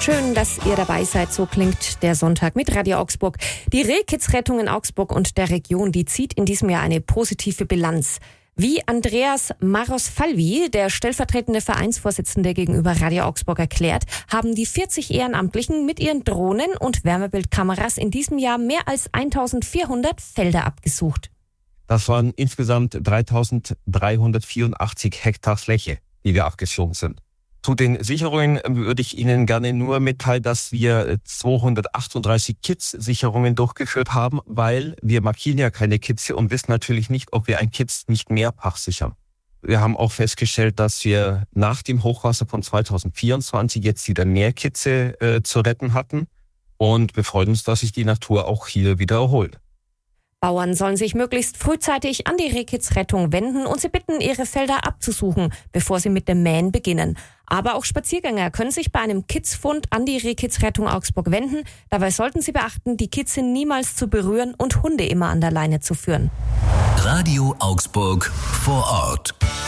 Schön, dass ihr dabei seid. So klingt der Sonntag mit Radio Augsburg. Die Rehkitzrettung in Augsburg und der Region, die zieht in diesem Jahr eine positive Bilanz. Wie Andreas Maros-Falvi, der stellvertretende Vereinsvorsitzende gegenüber Radio Augsburg, erklärt, haben die 40 Ehrenamtlichen mit ihren Drohnen und Wärmebildkameras in diesem Jahr mehr als 1400 Felder abgesucht. Das waren insgesamt 3384 Hektar Fläche, die wir abgezogen sind. Zu den Sicherungen würde ich Ihnen gerne nur mitteilen, dass wir 238 Kitz-Sicherungen durchgeführt haben, weil wir markieren ja keine Kitze und wissen natürlich nicht, ob wir ein Kitz nicht mehrfach sichern. Wir haben auch festgestellt, dass wir nach dem Hochwasser von 2024 jetzt wieder mehr Kitze zu retten hatten und wir freuen uns, dass sich die Natur auch hier wieder erholt. Bauern sollen sich möglichst frühzeitig an die Rehkitzrettung wenden und sie bitten, ihre Felder abzusuchen, bevor sie mit dem Mähen beginnen. Aber auch Spaziergänger können sich bei einem Kitzfund an die Rehkitzrettung Augsburg wenden. Dabei sollten sie beachten, die Kitze niemals zu berühren und Hunde immer an der Leine zu führen. Radio Augsburg vor Ort.